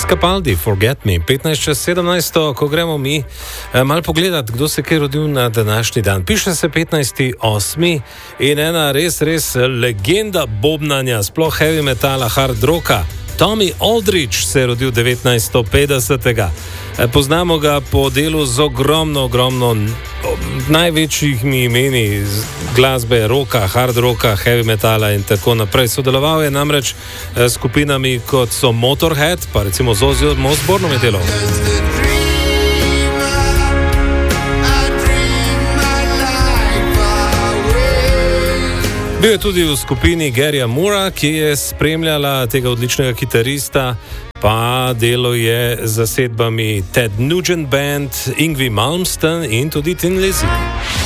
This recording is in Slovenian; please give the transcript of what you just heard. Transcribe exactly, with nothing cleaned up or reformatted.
Luis Capaldi, Forget Me, petnajst čez sedemnajst, ko gremo mi eh, malo pogledat, kdo se je rodil na današnji dan. Piše se petnajsti osmi in ena res, res legenda bobnanja, sploh heavy metala, hard rocka. Tommy Aldridge se je rodil devetnajststo petdesetega. Poznamo ga po delu z ogromno, ogromno največjimi imeni glasbe, rocka, hard rocka, heavy metala in tako naprej. Sodeloval je namreč s skupinami kot so Motorhead, pa recimo z Ozzyjem Osbournom je delal. Bil je tudi v skupini Garyja Moora, ki je spremljala tega odličnega kitarista, pa delo je z zasedbami Ted Nugent Band, Yngwie Malmsteen in tudi Thin Lizzy.